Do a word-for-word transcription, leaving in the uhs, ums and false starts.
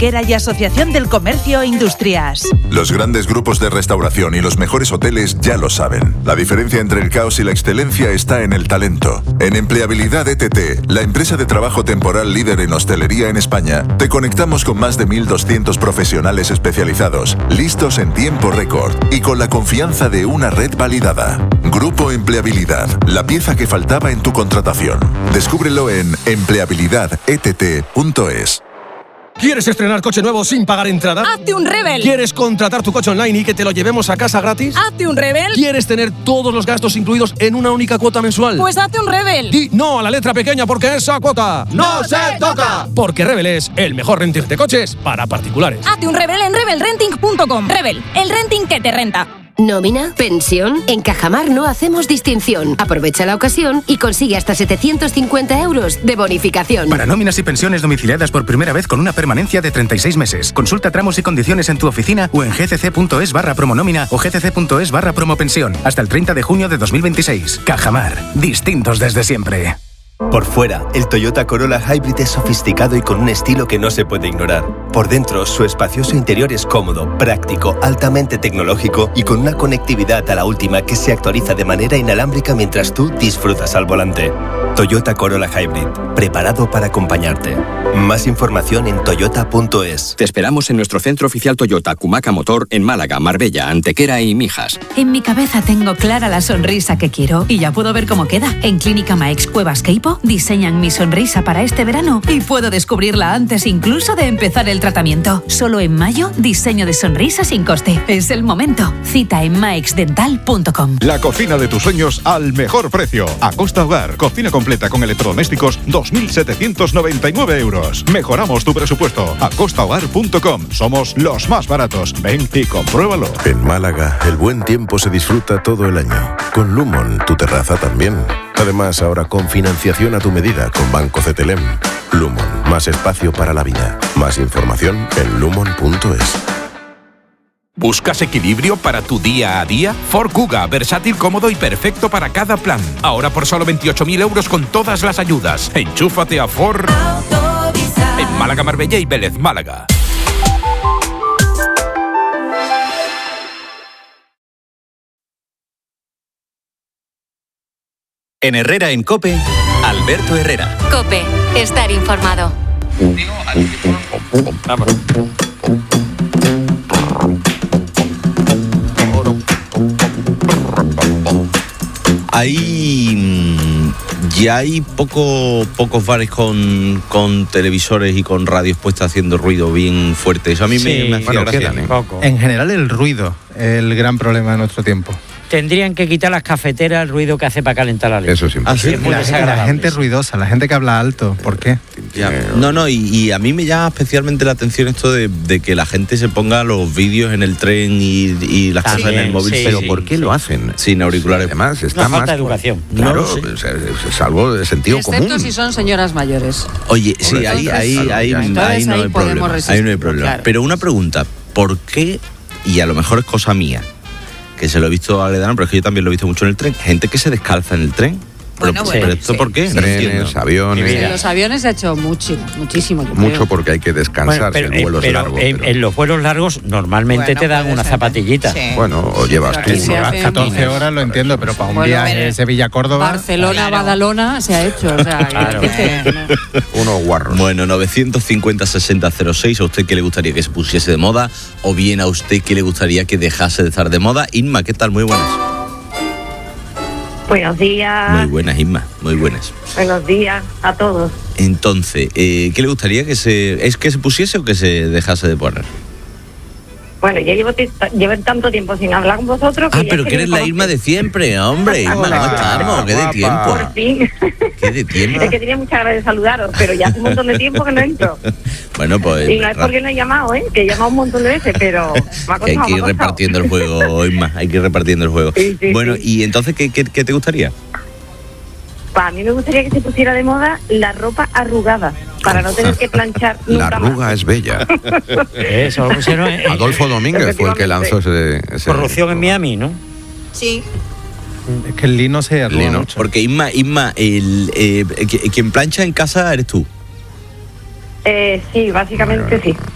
Antequera y Asociación del Comercio e Industrias. Los grandes grupos de restauración y los mejores hoteles ya lo saben. La diferencia entre el caos y la excelencia está en el talento. En Empleabilidad E T T, la empresa de trabajo temporal líder en hostelería en España, te conectamos con más de mil doscientos profesionales especializados, listos en tiempo récord y con la confianza de una red validada. Grupo Empleabilidad, la pieza que faltaba en tu contratación. Descúbrelo en empleabilidad e t t punto es. ¿Quieres estrenar coche nuevo sin pagar entrada? ¡Hazte un Rebel! ¿Quieres contratar tu coche online y que te lo llevemos a casa gratis? ¡Hazte un Rebel! ¿Quieres tener todos los gastos incluidos en una única cuota mensual? Pues hazte un Rebel. Di no a la letra pequeña porque esa cuota ¡no se toca! Porque Rebel es el mejor renting de coches para particulares. Hazte un Rebel en rebel renting punto com. Rebel, el renting que te renta. ¿Nómina? ¿Pensión? En Cajamar no hacemos distinción. Aprovecha la ocasión y consigue hasta setecientos cincuenta euros de bonificación. Para nóminas y pensiones domiciliadas por primera vez con una permanencia de treinta y seis meses. Consulta tramos y condiciones en tu oficina o en gcc.es barra promonómina o gcc.es barra promopensión. Hasta el treinta de junio de dos mil veintiséis. Cajamar. Distintos desde siempre. Por fuera, el Toyota Corolla Hybrid es sofisticado y con un estilo que no se puede ignorar. Por dentro, su espacioso interior es cómodo, práctico, altamente tecnológico y con una conectividad a la última que se actualiza de manera inalámbrica mientras tú disfrutas al volante. Toyota Corolla Hybrid, preparado para acompañarte. Más información en toyota punto es. Te esperamos en nuestro centro oficial Toyota Cumaca Motor en Málaga, Marbella, Antequera y Mijas. En mi cabeza tengo clara la sonrisa que quiero y ya puedo ver cómo queda. En Clínica Maex Cuevas Queipo diseñan mi sonrisa para este verano y puedo descubrirla antes incluso de empezar el tratamiento. Solo en mayo, diseño de sonrisa sin coste. Es el momento. Cita en maeix dental punto com. La cocina de tus sueños al mejor precio. Acosta Hogar, cocina completa con electrodomésticos, dos mil setecientos noventa y nueve euros. Mejoramos tu presupuesto. acosta hogar punto com. Somos los más baratos. Ven y compruébalo. En Málaga, el buen tiempo se disfruta todo el año. Con Lumon, tu terraza también. Además, ahora con financiación a tu medida con Banco Cetelem. Lumon, más espacio para la vida. Más información en lumon punto es. ¿Buscas equilibrio para tu día a día? Ford Kuga, versátil, cómodo y perfecto para cada plan. Ahora por solo veintiocho mil euros con todas las ayudas. Enchúfate a Ford en Málaga, Marbella y Vélez, Málaga. En Herrera en COPE, Alberto Herrera. COPE, estar informado. Vamos. Hay ya hay poco, pocos bares con, con televisores y con radios puestas haciendo ruido bien fuerte. Eso a mí sí, me, me hacía bueno, gracia. ¿eh? En general el ruido, el gran problema de nuestro tiempo. Tendrían que quitar las cafeteras, el ruido que hace para calentar la leche. Eso sí. ¿Ah, sí? Es muy la, la gente ruidosa, la gente que habla alto. ¿Por qué? Ya. No, no, y, y a mí me llama especialmente la atención esto de, de que la gente se ponga los vídeos en el tren y, y las También, cosas en el móvil. Sí, Pero sí, ¿por qué sí. lo hacen? Sin auriculares. Además, está Una más... falta de educación. Claro, no, sí. es, es algo de sentido Excepto común. si son señoras mayores. Oye, sí, Hombre, ahí, ahí, ahí, ahí, ahí no hay problema. Resistir, ahí no hay problema. Claro. Pero una pregunta, ¿por qué, y a lo mejor es cosa mía, que se lo he visto a Aledana, pero es que yo también lo he visto mucho en el tren, gente que se descalza en el tren? Bueno, pero, bueno, ¿pero esto sí, por qué? Sí, trenes, aviones... En los aviones se ha hecho mucho, muchísimo. Yo Mucho creo. porque hay que descansar bueno, pero, en vuelos pero, largos. En, pero... en los vuelos largos normalmente bueno, te dan una zapatillita. Sí. Bueno, o llevas tú. Si llevas catorce horas lo entiendo, pero para un bueno, viaje de Sevilla-Córdoba... Barcelona, claro. Badalona se ha hecho. O sea, claro. que, no. Unos guarros. Bueno, novecientos cincuenta sesenta cero seis, ¿a usted qué le gustaría que se pusiese de moda? O bien a usted qué le gustaría que dejase de estar de moda. Inma, ¿qué tal? Muy buenas. Buenos días. Muy buenas, Inma, muy buenas. Buenos días a todos. Entonces, eh, ¿qué le gustaría que se... ¿Es que se pusiese o que se dejase de poner? Bueno, yo llevo, t- llevo tanto tiempo sin hablar con vosotros. Que ah, pero que eres la Irma de siempre, hombre. Irma, ¿cómo estamos? ¿Qué de tiempo? Por fin. ¿Qué de tiempo? Es que tenía muchas ganas de saludaros, pero ya hace un montón de tiempo que no entro. Bueno, pues... Y no es porque no he llamado, ¿eh? Que he llamado un montón de veces, pero... Me ha costado, que hay que ir repartiendo el juego, Irma. Hay que ir repartiendo el juego. Sí, sí, bueno, sí. ¿y entonces qué, qué, qué te gustaría? Para mí me gustaría que se pusiera de moda la ropa arrugada, para no tener que planchar nunca La arruga más. es bella. Eso lo pusieron en... Adolfo Domínguez fue el que lanzó ese... ese Corrupción en Miami, ¿no? Sí. Es que el lino se arruga lino, mucho. Porque Inma, Inma el, eh, quien plancha en casa eres tú. Eh, sí, básicamente sí.